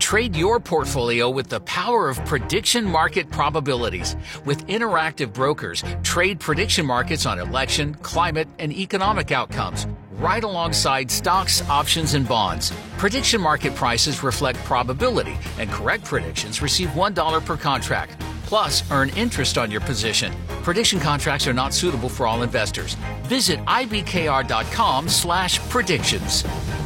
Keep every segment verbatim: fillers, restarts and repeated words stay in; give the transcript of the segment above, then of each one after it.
Trade your portfolio with the power of prediction market probabilities. With Interactive Brokers, trade prediction markets on election, climate, and economic outcomes, right alongside stocks, options, and bonds. Prediction market prices reflect probability, and correct predictions receive one dollar per contract. Plus, earn interest on your position. Prediction contracts are not suitable for all investors. Visit ibkr.com slash predictions.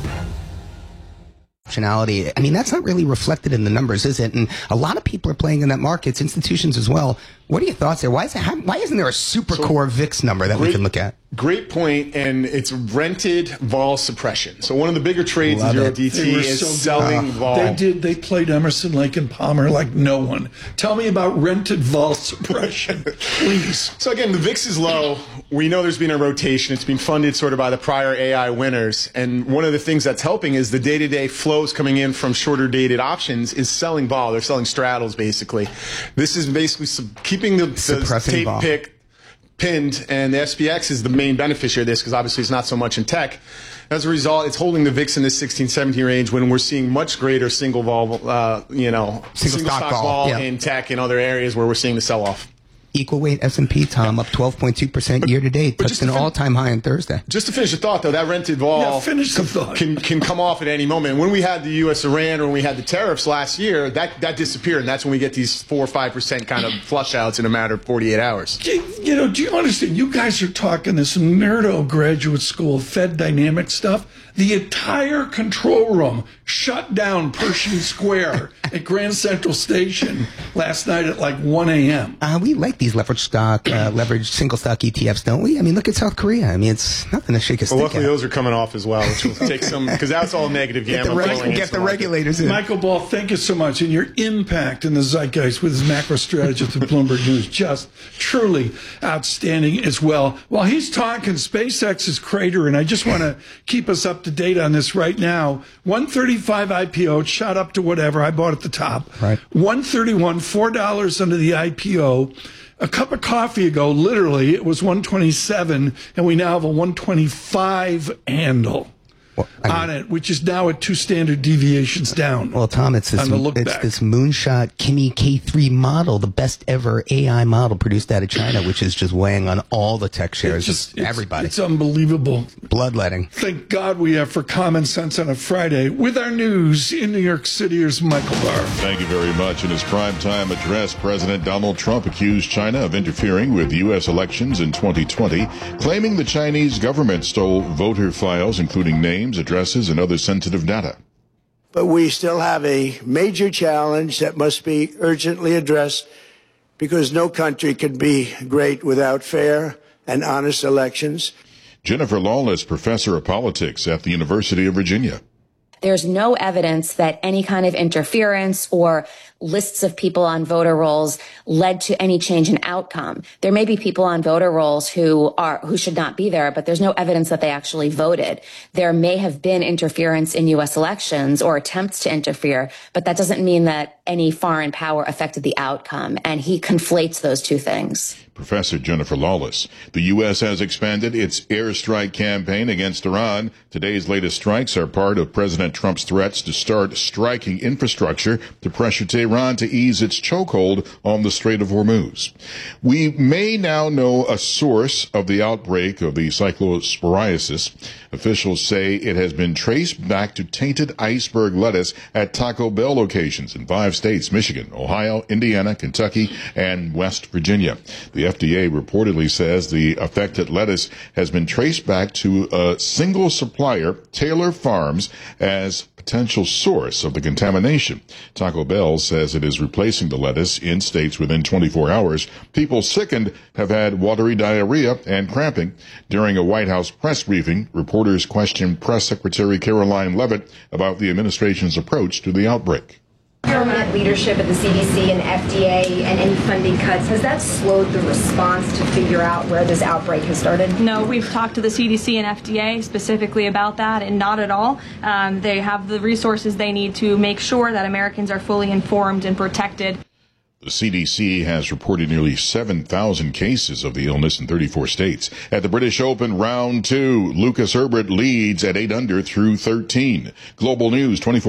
I mean, that's not really reflected in the numbers, is it? And a lot of people are playing in that market, it's institutions as well. What are your thoughts there? Why, is it, why isn't there a super so, core V I X number that great, we can look at? Great point, and it's rented vol suppression. So one of the bigger trades Love in Euro it. D T is so selling uh, vol. They did. They played Emerson, Lake, and Palmer like no one. Tell me about rented vol suppression, please. So again, the V I X is low. We know there's been a rotation. It's been funded sort of by the prior A I winners. And one of the things that's helping is the day-to-day flows coming in from shorter dated options is selling vol. They're selling straddles, basically. This is basically sub- keeping the, the tape vol. pick pinned, and the S P X is the main beneficiary of this because obviously it's not so much in tech. As a result, it's holding the V I X in this sixteen, seventeen range when we're seeing much greater single vol, uh, you know, single, single stock, stock vol vol yeah. in tech and other areas where we're seeing the sell-off. Equal weight S and P, Tom, up twelve point two percent year to date. Touched an fin- all-time high on Thursday. Just to finish the thought, though, that rented vol yeah, finish the thought. can can come off at any moment. When we had the U S Iran or when we had the tariffs last year, that, that disappeared, and that's when we get these four or five percent kind of flush outs in a matter of forty-eight hours. You, you know, do you understand? You guys are talking this nerdo graduate school Fed dynamic stuff. The entire control room shut down Pershing Square at Grand Central Station last night at like one a.m. Uh, we like these leveraged stock, uh, leveraged single stock E T Fs, don't we? I mean, look at South Korea. I mean, it's nothing to shake a stick Well, luckily at. those are coming off as well, which will take some, because that's all negative Get gamma. the, reg- get the regulators in. Michael Ball, thank you so much. And your impact in the zeitgeist with his macro strategist at Bloomberg News, just truly outstanding as well. While he's talking, SpaceX is cratering. I just want to keep us up to date on this right now. one thirty-five I P O, it shot up to whatever. I bought at the top. Right. one thirty-one, four dollars under the I P O. A cup of coffee ago, literally, it was one twenty-seven, and we now have a one twenty-five handle. Well, I mean, on it, which is now at two standard deviations down. Well, Tom, it's this it's this moonshot Kimi K three model, the best ever A I model produced out of China, which is just weighing on all the tech shares just, of everybody. It's, it's unbelievable. Bloodletting. Thank God we have for Common Sense on a Friday. With our news in New York City, here's Michael Barr. Thank you very much. In his primetime address, President Donald Trump accused China of interfering with U S elections in twenty twenty, claiming the Chinese government stole voter files, including names, addresses, and other sensitive data. But we still have a major challenge that must be urgently addressed because no country can be great without fair and honest elections. Jennifer Lawless, professor of politics at the University of Virginia. There's no evidence that any kind of interference or lists of people on voter rolls led to any change in outcome. There may be people on voter rolls who are, who should not be there, but there's no evidence that they actually voted. There may have been interference in U S elections or attempts to interfere, but that doesn't mean that any foreign power affected the outcome. And he conflates those two things. Professor Jennifer Lawless. The U S has expanded its airstrike campaign against Iran. Today's latest strikes are part of President Trump's threats to start striking infrastructure to pressure Tehran to ease its chokehold on the Strait of Hormuz. We may now know a source of the outbreak of the cyclosporiasis. Officials say it has been traced back to tainted iceberg lettuce at Taco Bell locations in five states: Michigan, Ohio, Indiana, Kentucky, and West Virginia. The F D A reportedly says the affected lettuce has been traced back to a single supplier, Taylor Farms, as potential source of the contamination. Taco Bell says it is replacing the lettuce in states within twenty-four hours. People sickened have had watery diarrhea and cramping. During a White House press briefing, reporters questioned Press Secretary Caroline Leavitt about the administration's approach to the outbreak. Government leadership at the C D C and F D A and any funding cuts, has that slowed the response to figure out where this outbreak has started? No, we've talked to the C D C and F D A specifically about that, and not at all. Um, they have the resources they need to make sure that Americans are fully informed and protected. The C D C has reported nearly seven thousand cases of the illness in thirty-four states. At the British Open round two, Lucas Herbert leads at eight under through thirteen. Global News twenty-four